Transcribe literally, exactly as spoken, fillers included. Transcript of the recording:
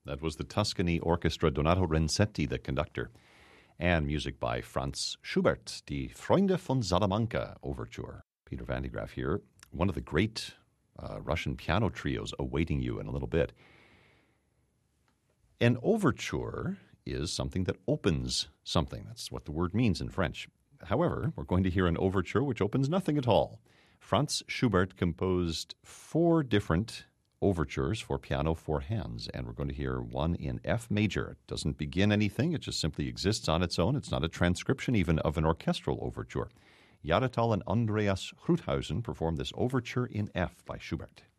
That was the Tuscany Orchestra, Donato Renzetti, the conductor, and music by Franz Schubert, Die Freunde von Salamanca Overture. Peter Van de Graaff here, one of the great uh, Russian piano trios awaiting you in a little bit. An overture is something that opens something. That's what the word means in French. However, we're going to hear an overture which opens nothing at all. Franz Schubert composed four different overtures for piano four hands, and we're going to hear one in F major. It doesn't begin anything. It just simply exists on its own. It's not a transcription even of an orchestral overture. Jahretal and Andreas Gruthuysen performed this overture in F by Schubert.